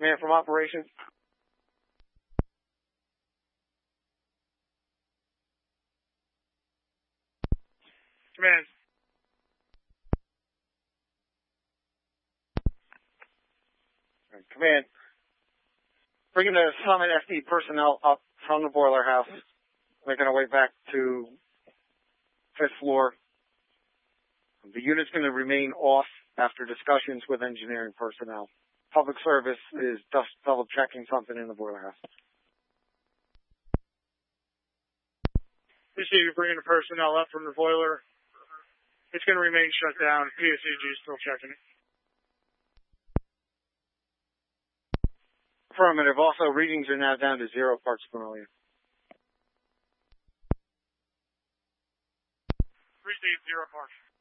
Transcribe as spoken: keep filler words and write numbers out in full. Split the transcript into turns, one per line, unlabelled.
Command from operations.
Command.
Command. Bringing the Summit F D personnel up from the boiler house, making our way back to fifth floor. The unit's going to remain off after discussions with engineering personnel. Public service is just double checking something in the boiler house.
You see you're bringing the personnel up from the boiler. It's going to remain shut down. P S E G is still checking it.
Affirmative. Also, readings are now down to zero parts per million.
Received zero parts.